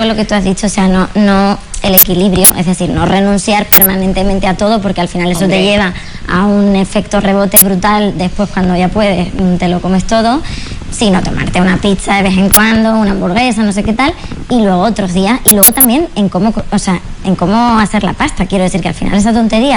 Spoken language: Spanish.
lo que tú has dicho, o sea, no el equilibrio, es decir, no renunciar permanentemente a todo, porque al final eso te lleva a un efecto rebote brutal. Después, cuando ya puedes, te lo comes todo, sino tomarte una pizza de vez en cuando, una hamburguesa, no sé qué tal, y luego otros días, y luego también en cómo, o sea, en cómo hacer la pasta. Quiero decir que al final esa tontería